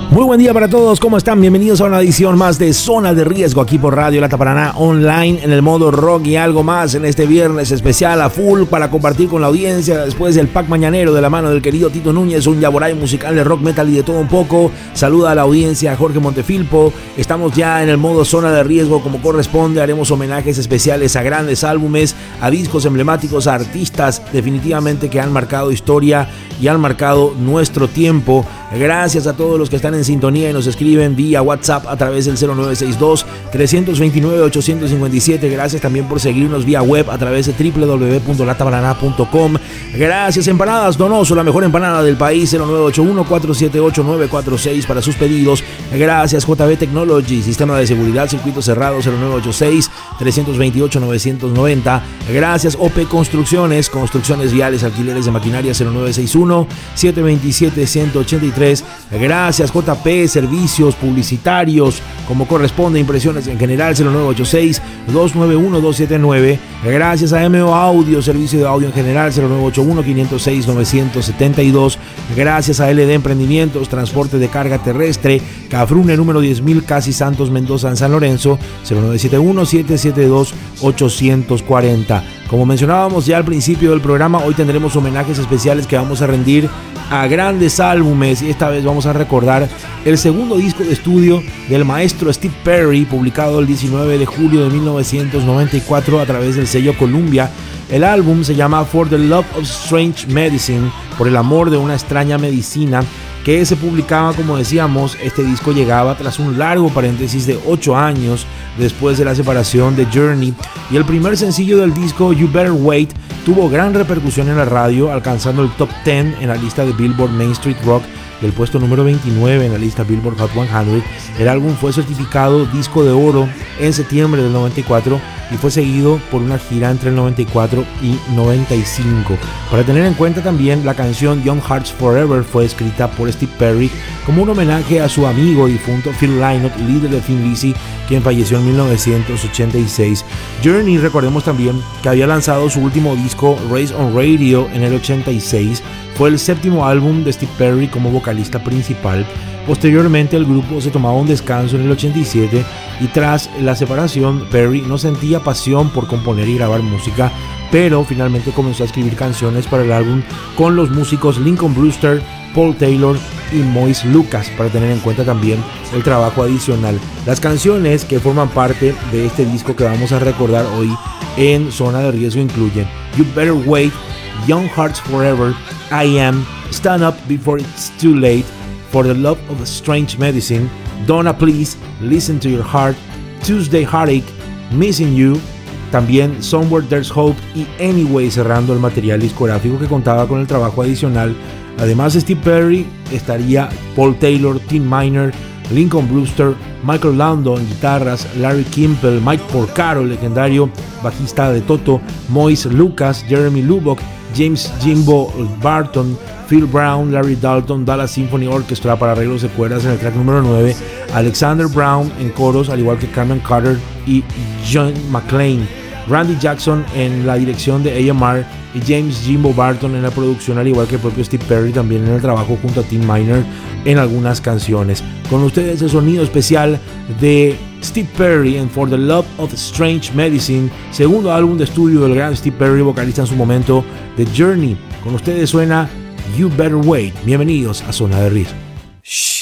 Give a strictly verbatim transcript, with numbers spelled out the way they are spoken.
Muy buen día para todos, ¿cómo están? Bienvenidos a una edición más de Zona de Riesgo aquí por Radio Lata Paraná Online en el modo rock y algo más en este viernes especial a full para compartir con la audiencia después del pack mañanero de la mano del querido Tito Núñez, un yaboray musical de rock, metal y de todo un poco. Saluda a la audiencia Jorge Montefilpo. Estamos ya en el modo Zona de Riesgo como corresponde. Haremos homenajes especiales a grandes álbumes, a discos emblemáticos, a artistas definitivamente que han marcado historia y han marcado nuestro tiempo. Gracias a todos los que están en sintonía y nos escriben vía WhatsApp a través del cero nueve seis dos, tres dos nueve, ocho cinco siete. Gracias también por seguirnos vía web a través de doble u doble u doble u punto lata paraná punto com. Gracias Empanadas Donoso, la mejor empanada del país, cero nueve ocho uno, cuatro siete ocho, nueve cuatro seis para sus pedidos. Gracias J B Technology, sistema de seguridad, circuito cerrado, cero nueve ocho seis, tres dos ocho, nueve nueve cero. Gracias O P Construcciones, construcciones viales, alquileres de maquinaria, cero nueve seis uno, siete dos siete, uno ocho tres. Gracias J P Servicios Publicitarios, como corresponde, impresiones en general, cero nueve ocho seis, dos nueve uno, dos siete nueve. Gracias a M O Audio, servicio de audio en general, cero nueve ocho uno, cinco cero seis, nueve siete dos. Gracias a L D Emprendimientos, transporte de carga terrestre, Cafrune número diez mil, Casi Santos Mendoza en San Lorenzo, cero nueve siete uno, siete siete dos, ocho cuatro cero. Como mencionábamos ya al principio del programa, hoy tendremos homenajes especiales que vamos a rendir a grandes álbumes y esta vez vamos a recordar el segundo disco de estudio del maestro Steve Perry, publicado el diecinueve de julio de mil novecientos noventa y cuatro a través del sello Columbia. El álbum se llama For the Love of Strange Medicine, por el amor de una extraña medicina, que se publicaba, como decíamos. Este disco llegaba tras un largo paréntesis de ocho años después de la separación de Journey, y el primer sencillo del disco, You Better Wait, tuvo gran repercusión en la radio, alcanzando el top diez en la lista de Billboard Main Street Rock y el puesto número veintinueve en la lista Billboard Hot cien. El álbum fue certificado disco de oro en septiembre del noventa y cuatro y fue seguido por una gira entre el noventa y cuatro y noventa y cinco. Para tener en cuenta también, la canción Young Hearts Forever fue escrita por Steve Perry como un homenaje a su amigo difunto Phil Lynott, líder de Thin Lizzy, quien falleció en mil novecientos ochenta y seis. Journey, recordemos también que había lanzado su último disco Race on Radio en el ochenta y seis. Fue el séptimo álbum de Steve Perry como vocalista principal. Posteriormente el grupo se tomaba un descanso en el ochenta y siete y tras la separación Perry no sentía pasión por componer y grabar música, pero finalmente comenzó a escribir canciones para el álbum con los músicos Lincoln Brewster, Paul Taylor y Moise Lucas, para tener en cuenta también el trabajo adicional. Las canciones que forman parte de este disco que vamos a recordar hoy en Zona de Riesgo incluyen You Better Wait, Young Hearts Forever, I Am, Stand Up Before It's Too Late, For the Love of a Strange Medicine, Donna Please, Listen to Your Heart, Tuesday Heartache, Missing You, también Somewhere There's Hope y Anyway, cerrando el material discográfico que contaba con el trabajo adicional. Además de Steve Perry estaría Paul Taylor, Tim Miner, Lincoln Brewster, Michael Landau en guitarras, Larry Kimpel, Mike Porcaro, el legendario bajista de Toto, Moise Lucas, Jeremy Lubbock, James Jimbo Barton, Phil Brown, Larry Dalton, Dallas Symphony Orchestra para arreglos de cuerdas en el track número nueve, Alexander Brown en coros, al igual que Carmen Carter y John McClain, Randy Jackson en la dirección de A M R y James Jimbo Barton en la producción, al igual que el propio Steve Perry también en el trabajo junto a Tim Miner en algunas canciones. Con ustedes el sonido especial de Steve Perry en For the Love of Strange Medicine, segundo álbum de estudio del gran Steve Perry, vocalista en su momento de Journey. Con ustedes suena You Better Wait. Bienvenidos a Zona de Riesgo.